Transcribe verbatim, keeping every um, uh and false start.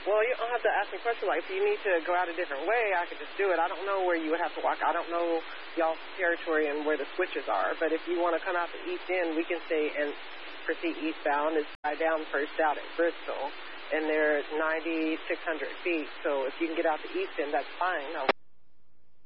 Well, you don't have to ask me questions. Like, if you need to go out a different way, I could just do it. I don't know where you would have to walk. I don't know y'all's territory and where the switches are. But if you want to come out the east end, we can stay and proceed eastbound. It's right down first out at Bristol, and they're ninety-six hundred feet. So if you can get out the east end, that's fine. I'll